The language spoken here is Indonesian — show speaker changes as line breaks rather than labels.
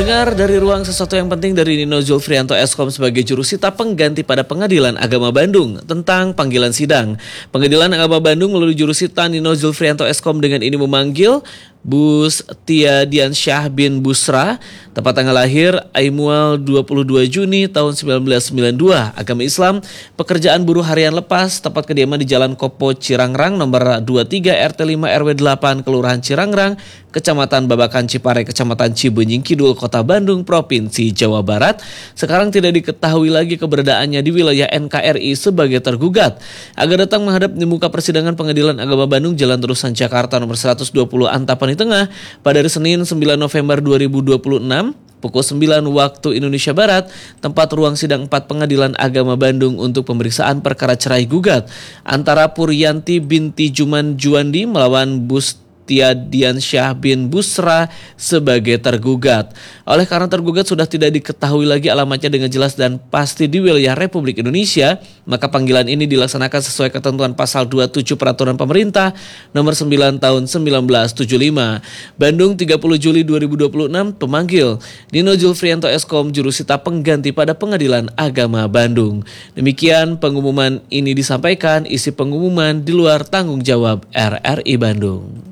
Terdengar dari ruang sesuatu yang penting dari Nino Zulfrianto Eskom sebagai jurusita pengganti pada Pengadilan Agama Bandung tentang panggilan sidang. Pengadilan Agama Bandung melalui jurusita Nino Zulfrianto Eskom dengan ini memanggil Bus Tia Diansyah bin Busra, tepat tanggal lahir Aimual 22 Juni tahun 1992, agama Islam, pekerjaan buruh harian lepas, tempat kediaman di Jalan Kopo Cirangrang nomor 23 RT 5 RW 8 Kelurahan Cirangrang, Kecamatan Babakan Cipare, Kecamatan Cibenying Kidul, Kota Bandung, Provinsi Jawa Barat. Sekarang tidak diketahui lagi keberadaannya di wilayah NKRI sebagai tergugat. Agar datang menghadap di muka persidangan Pengadilan Agama Bandung Jalan Terusan Jakarta nomor 120 Antapani Tengah pada hari Senin 9 November 2026 pukul 9 waktu Indonesia Barat, tempat ruang sidang 4 Pengadilan Agama Bandung untuk pemeriksaan perkara cerai gugat antara Puryanti binti Juman Juandi melawan Bus Tia Diansyah bin Busra sebagai tergugat. Oleh karena tergugat sudah tidak diketahui lagi alamatnya dengan jelas dan pasti di wilayah Republik Indonesia, maka panggilan ini dilaksanakan sesuai ketentuan pasal 27 Peraturan Pemerintah nomor 9 tahun 1975. Bandung 30 Juli 2026, pemanggil Nino Zulfrianto Eskom jurusita pengganti pada Pengadilan Agama Bandung. Demikian pengumuman ini disampaikan, isi pengumuman di luar tanggung jawab RRI Bandung.